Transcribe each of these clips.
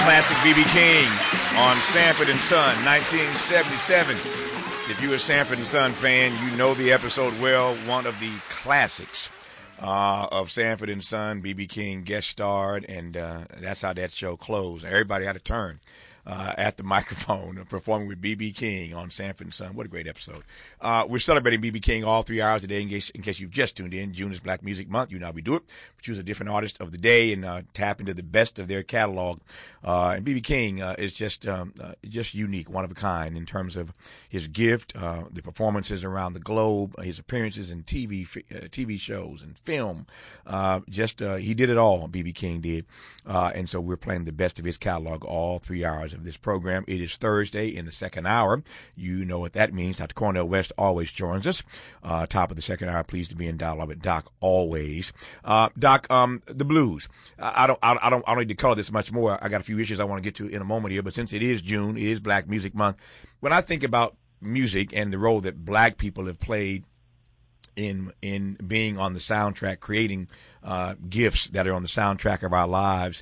classic B.B. King on Sanford and Son, 1977. If you're a Sanford and Son fan, you know the episode well. One of the classics of Sanford and Son. B.B. King guest starred, and that's how that show closed. Everybody had a turn at the microphone performing with B.B. King on Sanford and Son. What a great episode. We're celebrating B.B. King all 3 hours today in case you've just tuned in. June is Black Music Month. You know how we do it. We choose a different artist of the day and tap into the best of their catalog. And B.B. King is just unique, one of a kind in terms of his gift, the performances around the globe, his appearances in TV shows and film. He did it all, B.B. King did. And so we're playing the best of his catalog all 3 hours of this program. It is Thursday in the second hour. You know what that means. Dr. Cornel West always joins us. Top of the second hour, pleased to be in dialogue with Doc always. Doc, the blues. I don't need to color this much more. I got a few issues I want to get to in a moment here, but since it is June, it is Black Music Month. When I think about music and the role that black people have played in being on the soundtrack, creating gifts that are on the soundtrack of our lives,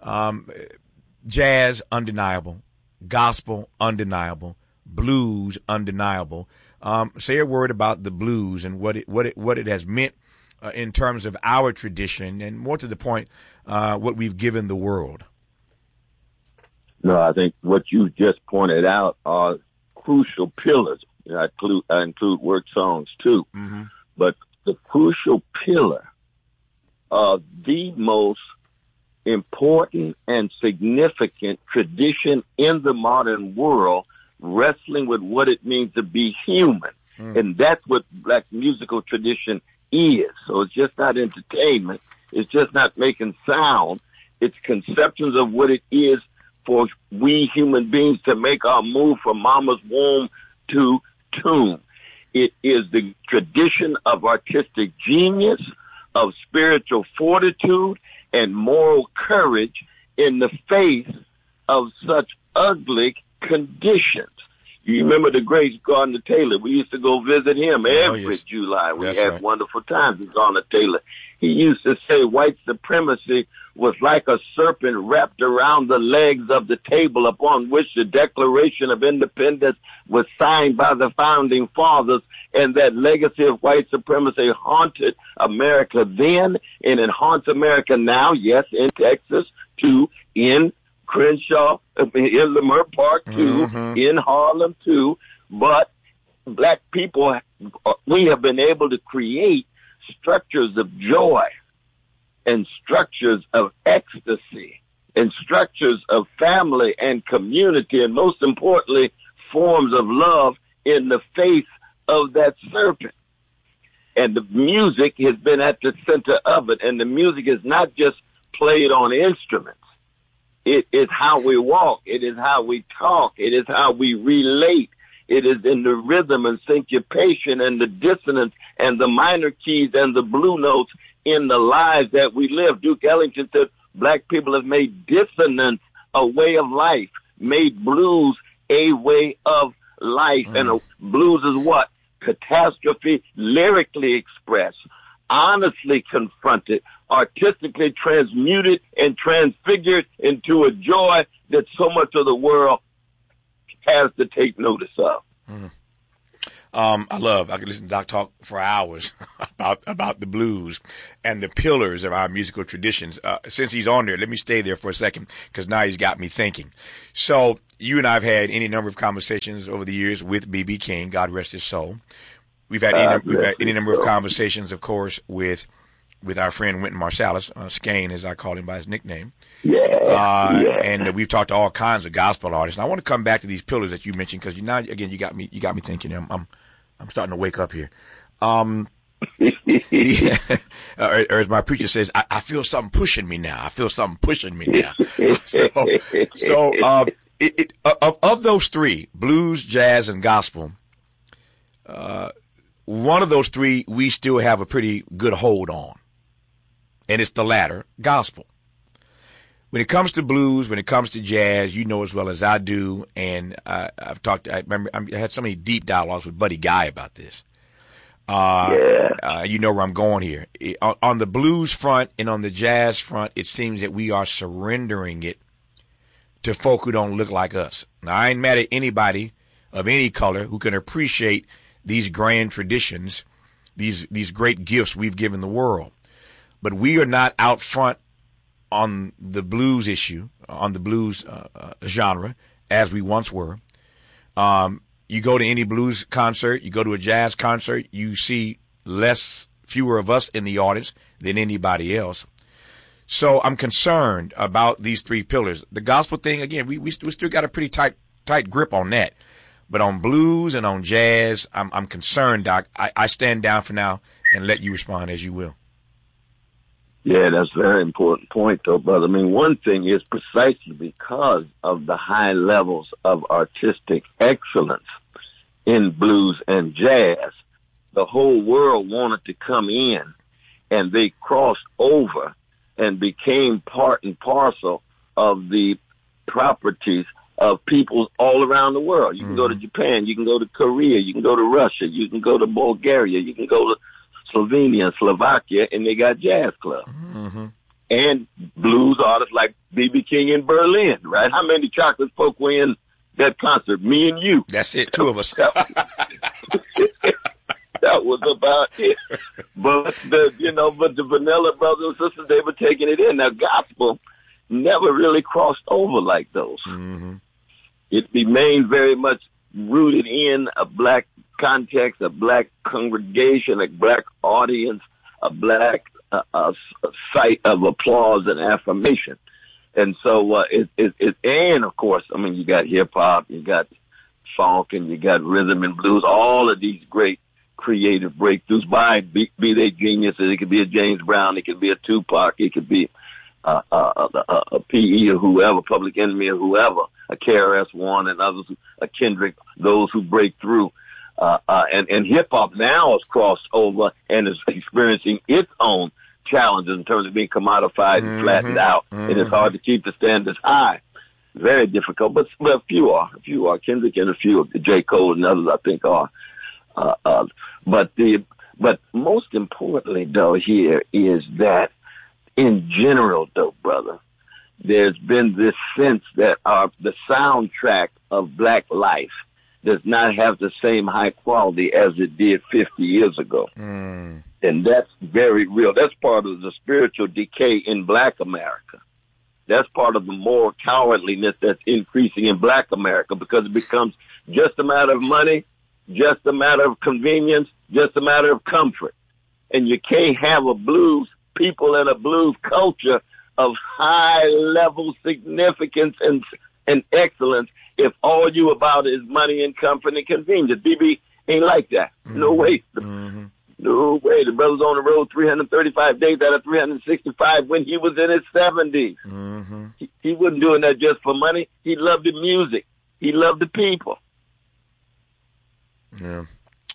jazz, undeniable. Gospel, undeniable. Blues, undeniable. Say a word about the blues and what it has meant in terms of our tradition, and more to the point, what we've given the world. No, I think what you just pointed out are crucial pillars. I include work songs too, but the crucial pillar of the most important and significant tradition in the modern world, wrestling with what it means to be human. And that's what black musical tradition is. So it's just not entertainment. It's just not making sound. It's conceptions of what it is for we human beings to make our move from mama's womb to tomb. It is the tradition of artistic genius, of spiritual fortitude, and moral courage in the face of such ugly conditions. You remember the great Gardner Taylor? We used to go visit him every July. We had wonderful times with Gardner Taylor. He used to say white supremacy was like a serpent wrapped around the legs of the table upon which the Declaration of Independence was signed by the founding fathers, and that legacy of white supremacy haunted America then, and it haunts America now, yes, in Texas, too, in Crenshaw, in Lamar Park, too, in Harlem, too. But black people, we have been able to create structures of joy and structures of ecstasy and structures of family and community, and most importantly, forms of love in the face of that serpent. And the music has been at the center of it, and the music is not just played on instruments. It is how we walk. It is how we talk. It is how we relate. It is in the rhythm and syncopation and the dissonance and the minor keys and the blue notes in the lives that we live. Duke Ellington said black people have made dissonance a way of life, made blues a way of life. And blues is what? Catastrophe lyrically expressed, honestly confronted, artistically transmuted and transfigured into a joy that so much of the world has to take notice of. I could listen to Doc talk for hours about the blues and the pillars of our musical traditions. Since he's on there, let me stay there for a second, because now he's got me thinking. So you and I have had any number of conversations over the years with B.B. King, God rest his soul. We've had any number of conversations, of course, with our friend Wynton Marsalis, Skane, as I call him by his nickname. And we've talked to all kinds of gospel artists. And I want to come back to these pillars that you mentioned, because now again you got me thinking. I'm starting to wake up here. Or as my preacher says, I feel something pushing me now. Of those three, blues, jazz, and gospel, one of those three we still have a pretty good hold on, and it's the latter, gospel. When it comes to blues, when it comes to jazz, you know as well as I do, and I had so many deep dialogues with Buddy Guy about this. You know where I'm going here. On the blues front and on the jazz front, it seems that we are surrendering it to folk who don't look like us. Now, I ain't mad at anybody of any color who can appreciate these grand traditions, these great gifts we've given the world. But we are not out front on the blues issue, on the blues genre, as we once were. You go to any blues concert, you go to a jazz concert, you see fewer of us in the audience than anybody else. So I'm concerned about these three pillars. The gospel thing, again, we still got a pretty tight grip on that. But on blues and on jazz, I'm concerned, Doc. I stand down for now and let you respond as you will. Yeah, that's a very important point, though, brother. I mean, one thing is precisely because of the high levels of artistic excellence in blues and jazz, the whole world wanted to come in, and they crossed over and became part and parcel of the properties of people all around the world. You can go to Japan, you can go to Korea, you can go to Russia, you can go to Bulgaria, you can go to Slovenia and Slovakia, and they got jazz clubs. And blues artists like B.B. King in Berlin, right? How many chocolate folk were in that concert? Me and you. That's it, two of us. That was about it. But the Vanilla brothers and sisters, they were taking it in. Now, gospel never really crossed over like those. It remained very much rooted in a black context, a black congregation, a black audience, a black site of applause and affirmation. And so and of course, I mean, you got hip hop, you got funk, and you got rhythm and blues, all of these great creative breakthroughs by be they geniuses. It could be a James Brown, it could be a Tupac, it could be a P.E. or whoever, Public Enemy or whoever, a KRS-One and others, a Kendrick, those who break through. And hip hop now has crossed over and is experiencing its own challenges in terms of being commodified and flattened out. And it's hard to keep the standards high. Very difficult, but a few are. Kendrick and a few, J. Cole and others, I think are. But most importantly, though, here is that in general, though, brother, there's been this sense that the soundtrack of black life does not have the same high quality as it did 50 years ago. And that's very real. That's part of the spiritual decay in black America. That's part of the moral cowardliness that's increasing in black America, because it becomes just a matter of money, just a matter of convenience, just a matter of comfort. And you can't have people in a blues culture of high level significance and excellence if all you about is money and comfort and convenience. BB ain't like that. No way. No way. The brother's on the road 335 days out of 365 when he was in his 70s. He wasn't doing that just for money. He loved the music. He loved the people. Yeah.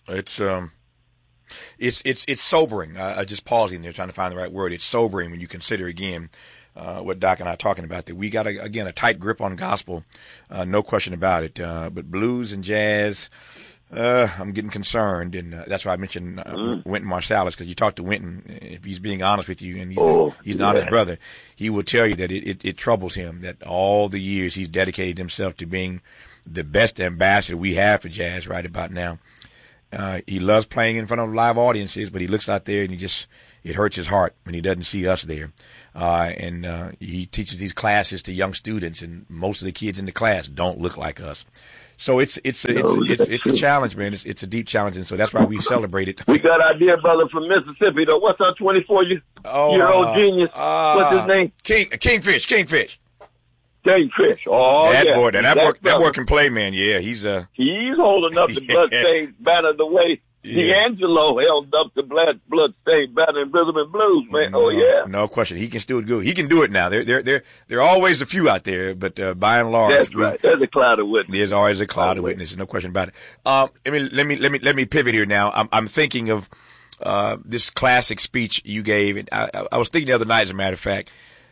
It's sobering. I just pausing there trying to find the right word. It's sobering when you consider again what Doc and I are talking about, that we got a tight grip on gospel, no question about it. But blues and jazz, I'm getting concerned, and that's why I mentioned Wynton Marsalis, because you talk to Wynton, if he's being honest with you, and he's an honest brother, he will tell you that it troubles him that all the years he's dedicated himself to being the best ambassador we have for jazz right about now. He loves playing in front of live audiences, but he looks out there and it hurts his heart when he doesn't see us there. And he teaches these classes to young students, and most of the kids in the class don't look like us. So it's a challenge, man. It's a deep challenge, and so that's why we celebrate it. We got our dear brother from Mississippi, though. What's our 24-year-old genius? What's his name? Kingfish. Kingfish. Oh, that boy, that boy can play, man. Yeah, he's holding up the bloodstained banner the way D'Angelo held up the bloodstained banner in rhythm and blues, man. No question. He can still do it. He can do it now. There are always a few out there, but by and large, that's right. There's a cloud of witnesses. There's always a cloud of witnesses. No question about it. Let me pivot here now. I'm thinking of this classic speech you gave, and I was thinking the other night, as a matter of fact,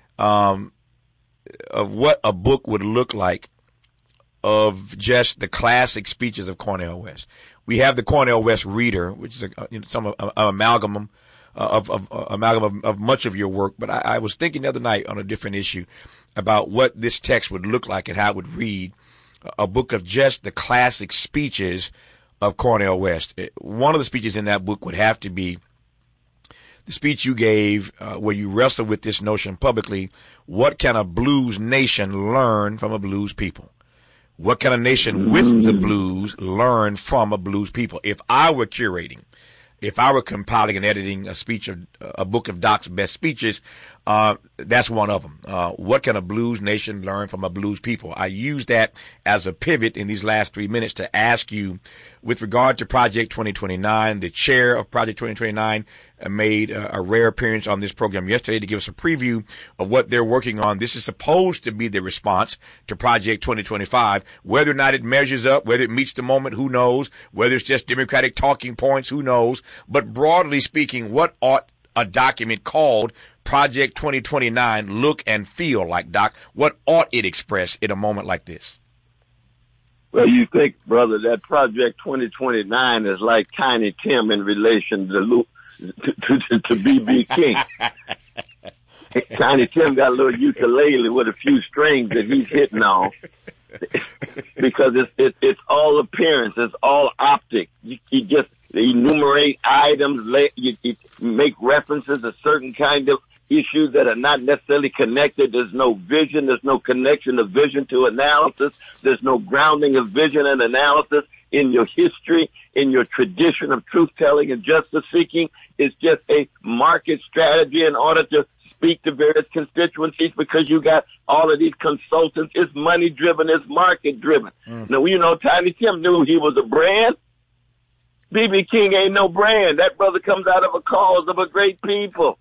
of what a book would look like of just the classic speeches of Cornel West. We have the Cornel West Reader, which is an amalgam amalgam of much of your work. But I was thinking the other night on a different issue about what this text would look like and how it would read, a book of just the classic speeches of Cornel West. One of the speeches in that book would have to be the speech you gave where you wrestled with this notion publicly. What can a blues nation learn from a blues people? What can a nation with the blues learn from a blues people? If I were curating, if I were compiling and editing a book of Doc's best speeches, that's one of them. What can a blues nation learn from a blues people? I use that as a pivot in these last 3 minutes to ask you, with regard to Project 2029, the chair of Project 2029 made a rare appearance on this program yesterday to give us a preview of what they're working on. This is supposed to be the response to Project 2025. Whether or not it measures up, whether it meets the moment, who knows? Whether it's just Democratic talking points, who knows? But broadly speaking, what ought a document called Project 2029 look and feel like, Doc? What ought it express in a moment like this? Well, you think, brother, that Project 2029 is like Tiny Tim in relation to B.B. King. Tiny Tim got a little ukulele with a few strings that he's hitting on. Because it's all appearance, it's all optic. You just enumerate items, you make references to certain kind of issues that are not necessarily connected. There's no vision, there's no connection of vision to analysis, there's no grounding of vision and analysis in your history, in your tradition of truth-telling and justice-seeking. It's just a market strategy in order to speak to various constituencies, because you got all of these consultants. It's money-driven, it's market-driven. Now, you know, Tiny Tim knew he was a brand. B.B. King ain't no brand. That brother comes out of a cause of a great people.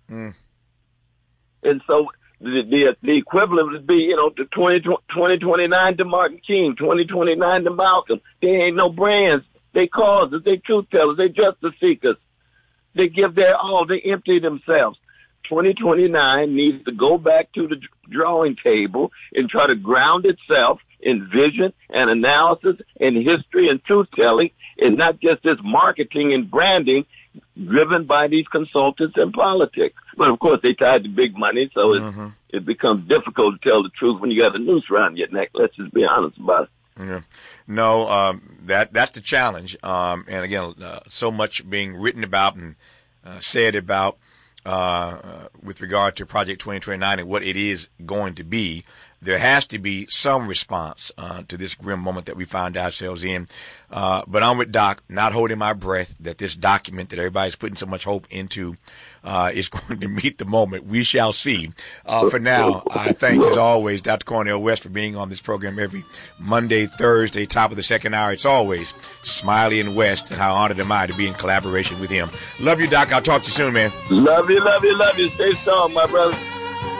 And so the equivalent would be, you know, to 2029 to Martin King, 2029 to Malcolm. They ain't no brands. They causes, they truth tellers, they justice seekers. They give their all, they empty themselves. 2029 needs to go back to the drawing table and try to ground itself in vision and analysis and history and truth-telling, and not just this marketing and branding driven by these consultants and politics. But, of course, they tied to big money, so it becomes difficult to tell the truth when you got a noose around your neck. Let's just be honest about it. Yeah. No, that's the challenge. And, again, so much being written about and said about with regard to Project 2029 and what it is going to be. There has to be some response to this grim moment that we find ourselves in. But I'm with Doc, not holding my breath that this document that everybody's putting so much hope into is going to meet the moment. We shall see. For now, I thank, as always, Dr. Cornel West for being on this program every Monday, Thursday, top of the second hour. It's always Smiley and West, and how honored am I to be in collaboration with him. Love you, Doc. I'll talk to you soon, man. Love you, love you, love you. Stay strong, my brother.